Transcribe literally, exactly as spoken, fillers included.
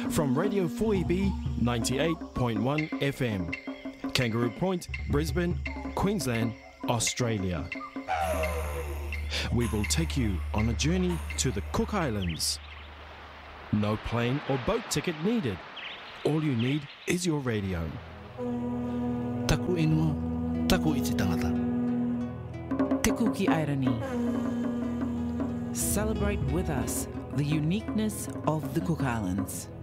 from Radio four E B ninety-eight point one F M, Kangaroo Point, Brisbane, Queensland, Australia. We will take you on a journey to the Cook Islands. No plane or boat ticket needed. All you need is your radio. Taku inua, taku iti tangata. Te Kuki Airani. Celebrate with us the uniqueness of the Cook Islands.